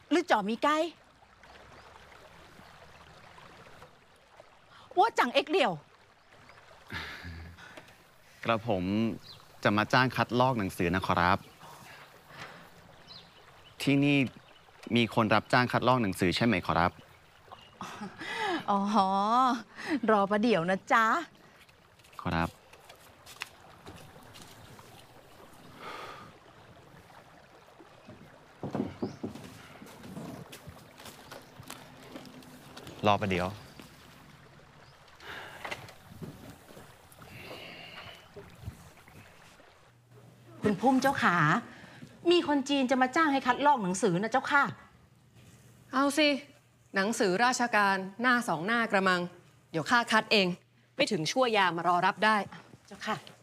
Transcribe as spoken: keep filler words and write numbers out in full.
หรือจ่อมีไกลว่าจังเอ็กเดียวกระผมจะมาจ้างคัดลอกหนังสือนะครับ ที่นี่มีคนรับจ้างคัดลอกหนังสือใช่ไหมครับอ๋อรอประเดี๋ยวนะจ๊ะครับรอประเดี๋ยวคุณพุ่มเจ้าขามีคนจีนจะมาจ้างให้คัดลอกหนังสือนะเจ้าค่ะเอาสิหนังสือราชการหน้าสองหน้ากระมังเดี๋ยวข้าคัดเองไม่ถึงชั่วยามารอรับได้เจ้าค่ะ